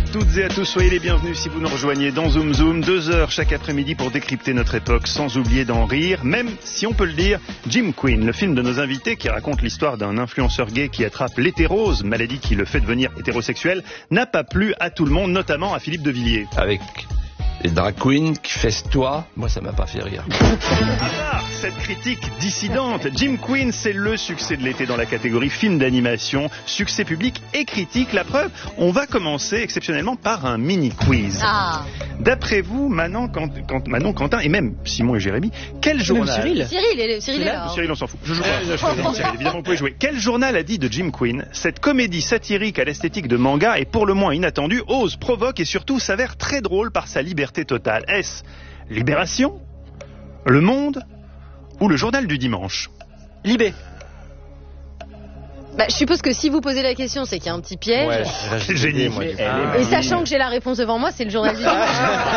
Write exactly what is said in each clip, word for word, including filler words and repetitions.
toutes et à tous, soyez les bienvenus si vous nous rejoignez dans Zoom Zoom, deux heures chaque après-midi pour décrypter notre époque sans oublier d'en rire, même si on peut le dire, Jim Queen, le film de nos invités qui raconte l'histoire d'un influenceur gay qui attrape l'hétérose, maladie qui le fait devenir hétérosexuel, n'a pas plu à tout le monde, notamment à Philippe de Villiers. Avec les drag queens qui festoient, moi ça m'a pas fait rire. À part cette critique dissidente, Jim Queen, c'est le succès de l'été dans la catégorie film d'animation, succès public et critique. La preuve, on va commencer exceptionnellement par un mini-quiz. Ah. D'après vous, Manon, Quant, Quant, Manon, Quentin et même Simon et Jérémy, quel journal... Cyril Cyril, Cyril, là, Cyril, on s'en fout. Je joue pas. Cyril, évidemment, vous pouvez jouer. Quel journal a dit de Jim Queen, cette comédie satirique à l'esthétique de manga est pour le moins inattendue, ose, provoque et surtout s'avère très drôle par sa liberté totale. Est-ce Libération, Le Monde ou le Journal du Dimanche? Libé. Bah, je suppose que si vous posez la question, c'est qu'il y a un petit piège. Ouais, c'est génial. Moi, ah. Et sachant que j'ai la réponse devant moi, c'est le Journal du Dimanche.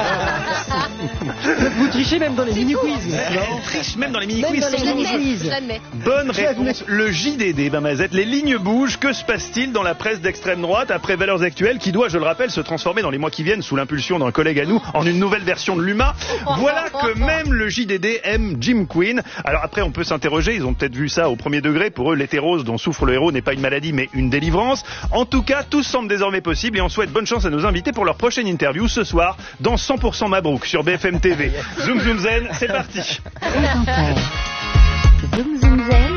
Vous trichez même dans les mini-quiz. Elle triche même dans les mini-quiz. Même dans les mini-quiz. Bonne réponse. Le J D D, ben Mazette. Les lignes bougent. Que se passe-t-il dans la presse d'extrême droite après Valeurs Actuelles qui doit, je le rappelle, se transformer dans les mois qui viennent sous l'impulsion d'un collègue à nous en une nouvelle version de l'U M A? Voilà que même le J D D aime Jim Queen. Alors après, on peut s'interroger. Ils ont peut-être vu ça au premier degré. Pour eux, l'hétérose dont souffre le héros n'est pas une maladie mais une délivrance. En tout cas, tout semble désormais possible et on souhaite bonne chance à nos invités pour leur prochaine interview ce soir dans cent pour cent Mabrouk sur B F M T V. Zoom Zoom Zen, c'est parti. Zoom Zoom Zen,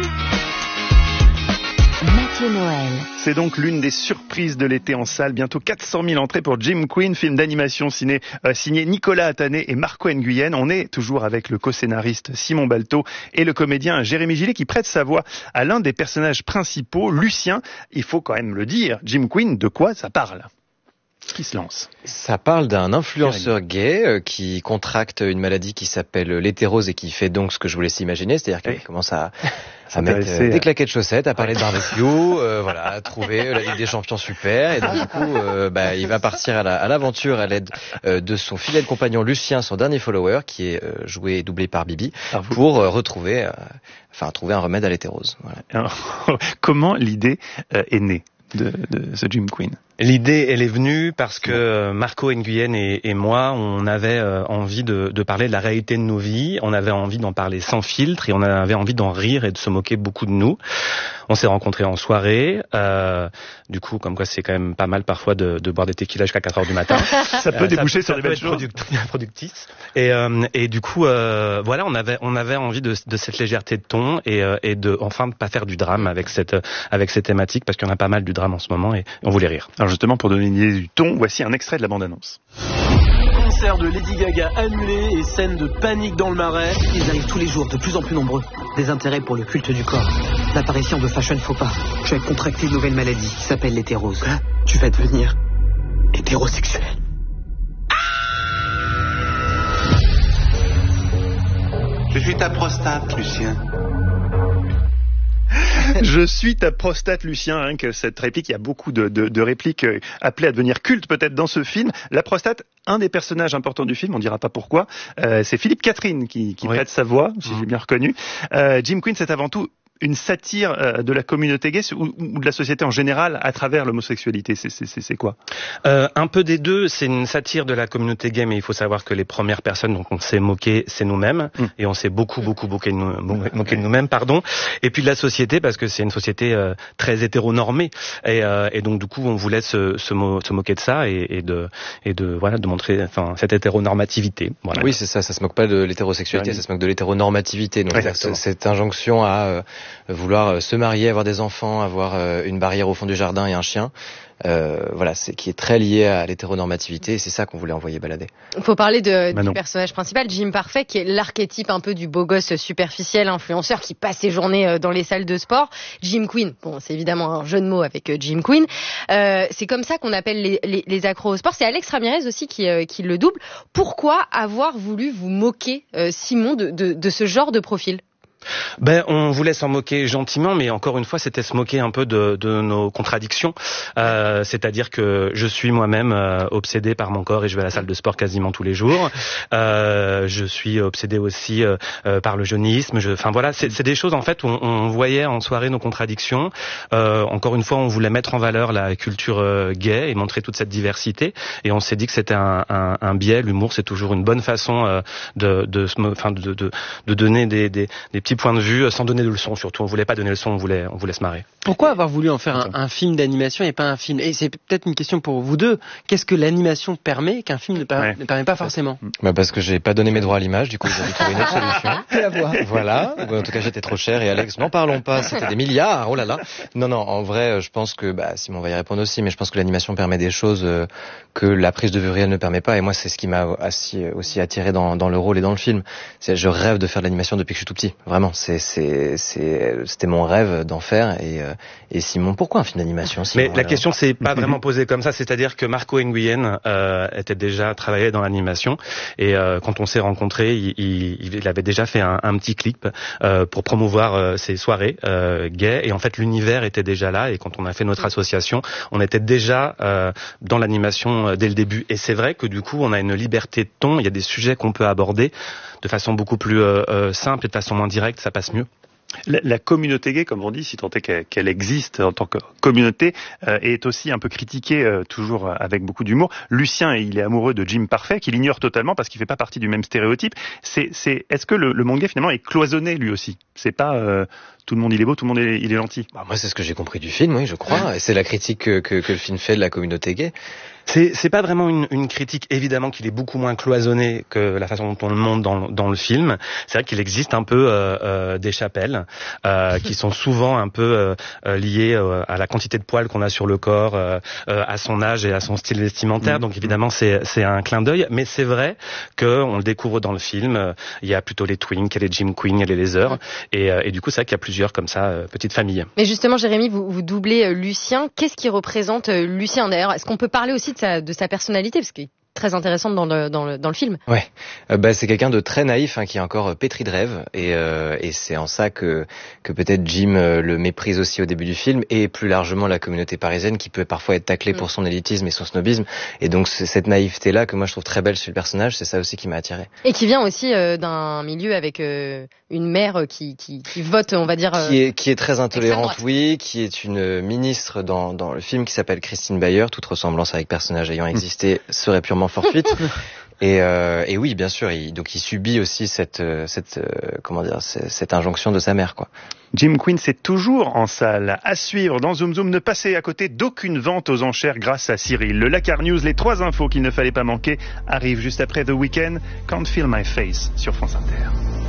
Mathieu Noël. C'est donc l'une des surprises de l'été en salle. Bientôt quatre cent mille entrées pour Jim Queen, film d'animation signé, euh, signé Nicolas Attané et Marco Nguyen. On est toujours avec le co-scénariste Simon Balto et le comédien Jérémy Gillet qui prête sa voix à l'un des personnages principaux, Lucien. Il faut quand même le dire, Jim Queen, de quoi ça parle ? Qui se lance? Ça parle d'un influenceur gay euh, qui contracte une maladie qui s'appelle l'hétérose et qui fait donc ce que je vous laisse imaginer, c'est-à-dire qu'il oui. commence à, à mettre euh, des claquettes chaussettes, à parler de barbecue, euh, voilà, à trouver la Ligue des Champions super, et donc du coup, euh, bah, il va partir à, la, à l'aventure à l'aide euh, de son fidèle compagnon Lucien, son dernier follower, qui est euh, joué et doublé par Bibi, pour euh, retrouver, euh, enfin, trouver un remède à l'hétérose. Voilà. Alors, comment l'idée euh, est née de, de ce Jim Queen? L'idée, elle est venue parce que Marco Nguyen et, et moi, on avait euh, envie de, de parler de la réalité de nos vies, on avait envie d'en parler sans filtre et on avait envie d'en rire et de se moquer beaucoup de nous. On s'est rencontrés en soirée, euh, du coup, comme quoi c'est quand même pas mal parfois de, de boire des tequilas jusqu'à quatre heures du matin. Ça peut euh, déboucher ça, sur des belles choses. Product, productrice. Et, euh, et du coup, euh, voilà, on avait, on avait envie de, de cette légèreté de ton et, euh, et de enfin de pas faire du drame avec cette, avec cette thématique parce qu'il y en a pas mal du drame en ce moment et on voulait rire. Alors justement, pour donner une idée du ton, voici un extrait de la bande-annonce. Concert de Lady Gaga annulé et scène de panique dans le Marais. Ils arrivent tous les jours, de plus en plus nombreux. Des intérêts pour le culte du corps. L'apparition de Fashion Faux Pas. Tu as contracté une nouvelle maladie qui s'appelle l'hétérose. Tu vas devenir hétérosexuel. Je suis ta prostate, Lucien. Je suis ta prostate, Lucien. Hein, que cette réplique, il y a beaucoup de, de, de répliques euh, appelées à devenir cultes peut-être dans ce film. La prostate, un des personnages importants du film, on dira pas pourquoi, euh, c'est Philippe Catherine qui, qui oui. prête sa voix, si mmh. j'ai bien reconnu. Euh, Jim Queen, c'est avant tout une satire euh, de la communauté gay ou, ou de la société en général à travers l'homosexualité. C'est, c'est, c'est, c'est quoi? euh, Un peu des deux. C'est une satire de la communauté gay, mais il faut savoir que les premières personnes dont on s'est moqué, c'est nous-mêmes, mmh. et on s'est beaucoup, beaucoup moqué de, nous, moqué de nous-mêmes, pardon. Et puis de la société, parce que c'est une société euh, très hétéronormée, et, euh, et donc du coup, on voulait se, se, mo- se moquer de ça et, et de, et de voilà, de montrer, enfin, cette hétéronormativité. Voilà. Oui, c'est ça. Ça se moque pas de l'hétérosexualité, ouais. ça se moque de l'hétéronormativité. Donc ouais, c'est, cette injonction à euh, vouloir se marier, avoir des enfants, avoir euh, une barrière au fond du jardin et un chien, euh, voilà, c'est qui est très lié à l'hétéronormativité et c'est ça qu'on voulait envoyer balader. Il faut parler de, du personnage principal, Jim Parfait, qui est l'archétype un peu du beau gosse superficiel, influenceur qui passe ses journées dans les salles de sport. Jim Queen, bon, c'est évidemment un jeu de mots avec Jim Queen. Euh, c'est comme ça qu'on appelle les, les, les accros au sport. C'est Alex Ramirez aussi qui, euh, qui le double. Pourquoi avoir voulu vous moquer, euh, Simon, de, de, de ce genre de profil ? Ben, on voulait s'en moquer gentiment, mais encore une fois, c'était se moquer un peu de, de nos contradictions. Euh, c'est-à-dire que je suis moi-même euh, obsédé par mon corps et je vais à la salle de sport quasiment tous les jours. Euh, je suis obsédé aussi euh, euh, par le jeunisme. Je, enfin voilà, c'est, c'est des choses en fait où on, on voyait en soirée nos contradictions. Euh, encore une fois, on voulait mettre en valeur la culture euh, gay et montrer toute cette diversité. Et on s'est dit que c'était un, un, un biais. L'humour, c'est toujours une bonne façon euh, de, de, enfin de, de, de donner des, des, des petits points de vue sans donner de leçons. Surtout, on voulait pas donner de leçons, on voulait, on voulait se marrer. Pourquoi avoir voulu en faire un, un film d'animation et pas un film? Et c'est peut-être une question pour vous deux. Qu'est-ce que l'animation permet qu'un film ne, per- ouais. ne permet pas forcément? Bah parce que j'ai pas donné mes droits à l'image, du coup ils ont dû trouver une autre solution. La voix. Voilà. En tout cas, j'étais trop cher. Et Alex, n'en parlons pas. C'était des milliards. Oh là là. Non, non. En vrai, je pense que, bah, Simon va y répondre aussi, mais je pense que l'animation permet des choses euh, que la prise de vue réelle ne permet pas. Et moi, c'est ce qui m'a aussi, aussi attiré dans, dans le rôle et dans le film. C'est, je rêve de faire de l'animation depuis que je suis tout petit. Vraiment. C'est, c'est, c'est, c'était mon rêve d'en faire. Et, euh, et Simon, pourquoi un film d'animation, Simon? Mais la alors question s'est pas vraiment posée comme ça. C'est-à-dire que Marco Nguyen euh, était déjà travaillé dans l'animation. Et euh, quand on s'est rencontrés, il, il, il avait déjà fait un, un petit clip euh, pour promouvoir euh, ses soirées euh, gays. Et en fait, l'univers était déjà là. Et quand on a fait notre association, on était déjà euh, dans l'animation euh, dès le début. Et c'est vrai que du coup, on a une liberté de ton. Il y a des sujets qu'on peut aborder de façon beaucoup plus euh, euh, simple et de façon moins directe. Ça passe mieux. La, la communauté gay, comme on dit, si tant est qu'elle, qu'elle existe en tant que communauté, euh, est aussi un peu critiquée, euh, toujours avec beaucoup d'humour. Lucien, il est amoureux de Jim Parfait, qu'il ignore totalement parce qu'il fait pas partie du même stéréotype. C'est, c'est, est-ce que le, le monde gay finalement est cloisonné lui aussi? C'est pas euh, tout le monde il est beau, tout le monde il est, il est gentil. Bah, moi, c'est ce que j'ai compris du film, oui, je crois. Et c'est la critique que, que, que le film fait de la communauté gay. C'est, c'est pas vraiment une, une critique, évidemment qu'il est beaucoup moins cloisonné que la façon dont on le montre dans, dans le film. C'est vrai qu'il existe un peu euh, euh, des chapelles euh, qui sont souvent un peu euh, liées euh, à la quantité de poils qu'on a sur le corps, euh, euh, à son âge et à son style vestimentaire. Mmh. Donc évidemment c'est, c'est un clin d'œil, mais c'est vrai que on le découvre dans le film. Il y a plutôt les twinks, il y a les Jim Queen, il y a les Lasers, et, euh, et du coup c'est vrai qu'il y a plusieurs comme ça euh, petites familles. Mais justement, Jérémy, vous, vous doublez euh, Lucien. Qu'est-ce qui représente euh, Lucien d'ailleurs? Est-ce qu'on peut parler aussi de sa, de sa personnalité, parce qu'il est très intéressante dans le, dans le, dans le film. Ouais, euh, bah, c'est quelqu'un de très naïf, hein, qui est encore pétri de rêve, et, euh, et c'est en ça que, que peut-être Jim euh, le méprise aussi au début du film, et plus largement la communauté parisienne qui peut parfois être taclée mmh. pour son élitisme et son snobisme, et donc c'est cette naïveté-là que moi je trouve très belle chez le personnage, c'est ça aussi qui m'a attiré. Et qui vient aussi euh, d'un milieu avec euh, une mère qui, qui, qui vote, on va dire... Euh, qui, est, qui est très intolérante, oui, qui est une ministre dans, dans le film qui s'appelle Christine Bayer, toute ressemblance avec personnage ayant existé serait purement fortuite. Et, euh, et oui, bien sûr, il, donc il subit aussi cette, cette, euh, comment dire, cette, cette injonction de sa mère, quoi. Jim Queen, c'est toujours en salle. À suivre dans Zoom Zoom, ne passez à côté d'aucune vente aux enchères grâce à Cyril. Le Lakar News, les trois infos qu'il ne fallait pas manquer, arrivent juste après The Weeknd, Can't Feel My Face sur France Inter.